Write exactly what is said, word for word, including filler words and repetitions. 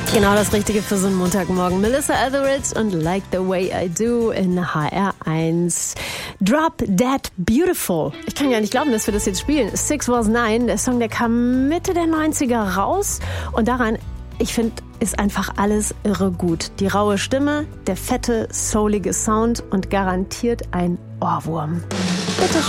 Genau das Richtige für so einen Montagmorgen. Melissa Etheridge und Like the Way I Do in H R eins. Drop Dead Beautiful. Ich kann gar nicht glauben, dass wir das jetzt spielen. Six Was Nine, der Song, der kam Mitte der neunziger raus. Und daran, ich finde, ist einfach alles irre gut. Die raue Stimme, der fette, soulige Sound und garantiert ein Ohrwurm. Bitte schön.